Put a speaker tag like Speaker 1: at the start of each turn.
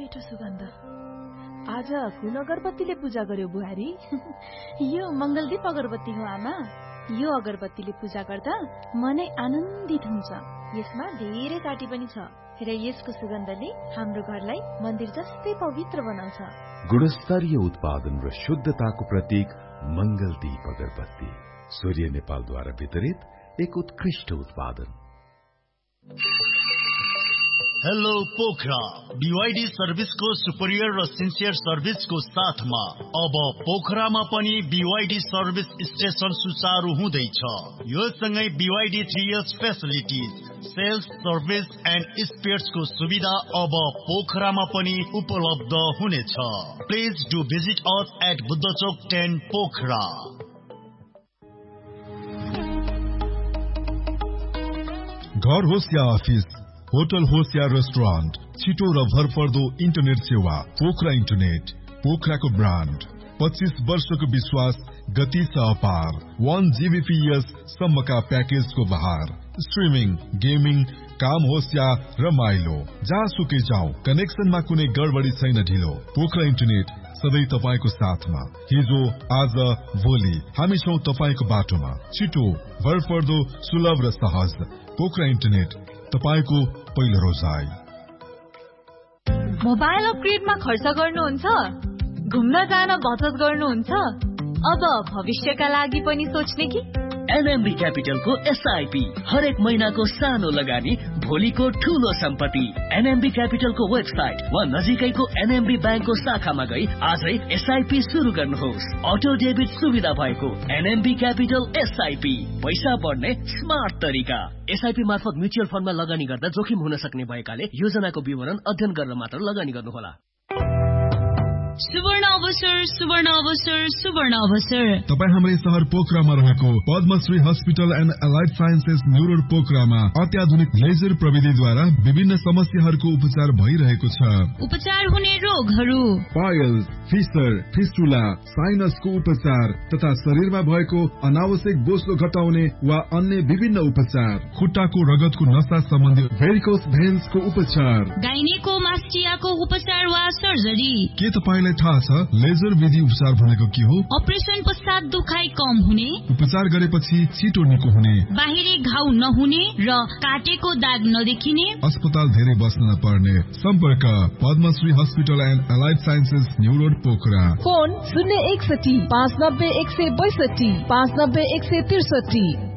Speaker 1: मिठो सुगन्ध। आज कुन अगरबत्तीले पूजा गर्यो बुहारी?
Speaker 2: यो मंगलदीप अगरबत्ती हो आमा। यो अगरबत्तीले पूजा गर्दा मनै आनन्दित हुन्छ। यसमा धेरै काटी पनि छ र यसको सुगन्धले हाम्रो घरलाई मन्दिर जस्तै पवित्र बनाउँछ।
Speaker 3: गुणस्तरीय उत्पादन र शुद्धताको प्रतीक मंगलदीप अगरबत्ती, सूर्य नेपालद्वारा वितरित एक उत्कृष्ट उत्पादन।
Speaker 4: हेलो पोखरा, BYD सर्भिसको सुपरियर र सिन्सियर सर्भिसको साथमा अब पोखरामा पनि BYD सर्भिस स्टेशन सुचारू हुँदैछ। यो सँगै BYD 3 years facilities, sales, service and स्पेयर्सको सुविधा अब पोखरामा पनि उपलब्ध हुनेछ। Please do visit us at बुद्धचोक 10 Pokhara.
Speaker 5: घर होस् या अफिस, होटल होस् या रेस्टुरेन्ट, छिटो र भरपर्दो इन्टरनेट सेवा पोखरा इन्टरनेट, पोखराको ब्रान्ड। 25 वर्षको विश्वास, गति छ अपार। 1 Gbps सम्मका प्याकेजको बहार। स्ट्रिमिङ, गेमिङ, काम होस् या रमाइलो, जहाँसुकै जाऊ, कनेक्सनमा कुनै गडबडी छैन ढिलो। पोखरा इन्टरनेट सधैँ तपाईको साथमा। हिजो, आज, भोलि हामी छौं तपाईको बाटोमा। छिटो, भरपर्दो, सुलभ र सहज। पोखरा इन्टरनेट, तपाईको पहिलो रोजाइ।
Speaker 2: मोबाइल अपग्रेडमा खर्च गर्नुहुन्छ? घुम्न जान बचत गर्नुहुन्छ? अब भविष्यका लागि पनि सोच्ने कि?
Speaker 6: एनएमबी क्यापिटलको SIP, हरेक महिनाको सानो लगानी, भोलिको ठूलो सम्पत्ति। एनएमबी क्यापिटलको वेबसाइट वा नजिकैको एनएमबी ब्याङ्कको शाखामा गई आजै SIP सुरु गर्नुहोस्। अटो डेबिट सुविधा भएको एनएमबी क्यापिटल SIP, पैसा बढ्ने स्मार्ट तरिका। SIP मार्फत म्युचुअल फन्डमा लगानी गर्दा जोखिम हुन सक्ने भएकाले योजनाको विवरण अध्ययन गरेर मात्र लगानी गर्नुहोला।
Speaker 7: सुवर्ण अवसर, सुवर्ण अवसर, सुवर्ण अवसर।
Speaker 5: तपाईँ हाम्रै शहर पोखरामा रहेको Padmashri hospital and allied sciences new road पोखरामा अत्याधुनिक लेजर प्रविधिद्वारा विभिन्न समस्याहरूको उपचार भइरहेको छ।
Speaker 7: उपचार हुने रोगहरू:
Speaker 5: पाइल्स, फिसर, फिस्टुला, साइनसको उपचार तथा शरीरमा भएको अनावश्यक बोसो घटाउने वा अन्य विभिन्न उपचार। खुट्टाको रगतको नसा सम्बन्धी भेरिकोस भेन्सको उपचार।
Speaker 7: गाइनेकोमास्टियाको उपचार वा सर्जरी।
Speaker 5: के तपाईलाई थाहा छ लेजर विधि उपचार भनेको के हो?
Speaker 7: अपरेसन पश्चात दुखाइ कम हुने,
Speaker 5: उपचार गरेपछि छिटो निको हुने,
Speaker 7: बाहिरी घाउ नहुने र काटेको दाग नदेखिने,
Speaker 5: अस्पताल धेरै बस्न नपर्ने। सम्पर्क Padmashri hospital and allied sciences new road Pokhara.
Speaker 1: Phone 061 590 162 590 163।